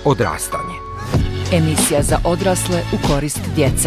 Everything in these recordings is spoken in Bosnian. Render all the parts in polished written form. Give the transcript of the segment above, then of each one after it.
Odrastanje. Emisija za odrasle u korist djece.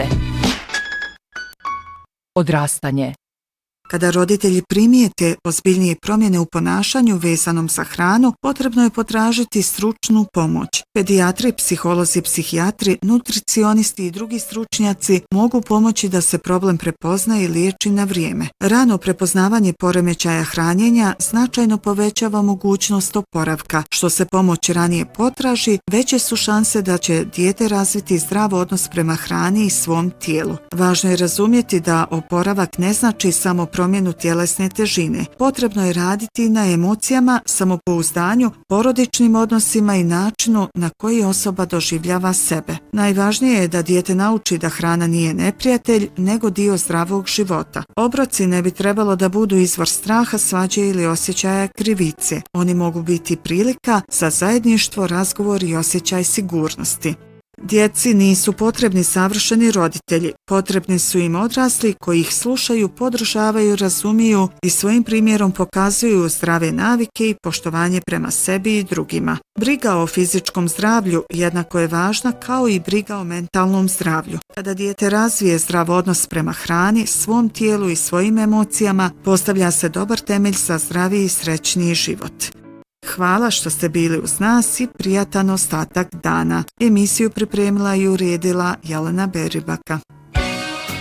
Odrastanje. Kada roditelji primijete ozbiljnije promjene u ponašanju vezanom za hranu, potrebno je potražiti stručnu pomoć. Pedijatri, psiholozi, psihijatri, nutricionisti i drugi stručnjaci mogu pomoći da se problem prepozna i liječi na vrijeme. Rano prepoznavanje poremećaja hranjenja značajno povećava mogućnost oporavka. Što se pomoć ranije potraži, veće su šanse da će dijete razviti zdrav odnos prema hrani i svom tijelu. Važno je razumjeti da oporavak ne znači samo promjenu tjelesne težine. Potrebno je raditi na emocijama, samopouzdanju, porodičnim odnosima i načinu na koji osoba doživljava sebe. Najvažnije je da dijete nauči da hrana nije neprijatelj, nego dio zdravog života. Obroci ne bi trebalo da budu izvor straha, svađe ili osjećaja krivice. Oni mogu biti prilika za zajedništvo, razgovor i osjećaj sigurnosti. Djeci nisu potrebni savršeni roditelji, potrebni su im odrasli koji ih slušaju, podržavaju, razumiju i svojim primjerom pokazuju zdrave navike i poštovanje prema sebi i drugima. Briga o fizičkom zdravlju jednako je važna kao i briga o mentalnom zdravlju. Kada dijete razvije zdrav odnos prema hrani, svom tijelu i svojim emocijama, postavlja se dobar temelj za zdraviji i srećniji život. Hvala što ste bili uz nas i prijatan ostatak dana. Emisiju pripremila i uredila Jelena Beribaka.